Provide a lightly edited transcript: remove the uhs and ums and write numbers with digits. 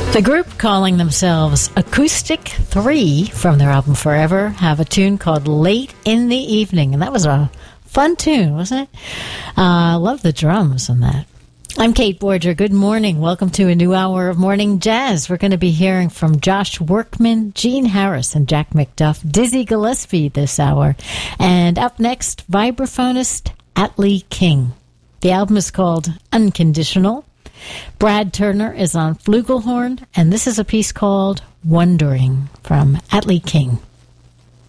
The group, calling themselves Acoustic 3 from their album Forever, have a tune called Late in the Evening, and that was a fun tune, wasn't it? I love the drums on that. I'm Kate Borger. Good morning. Welcome to a new hour of Morning Jazz. We're going to be hearing from Josh Workman, Gene Harris, and Jack McDuff, Dizzy Gillespie this hour. And up next, vibraphonist Atlee King. The album is called Unconditional. Brad Turner is on flugelhorn, and this is a piece called Wondering from Atlee King.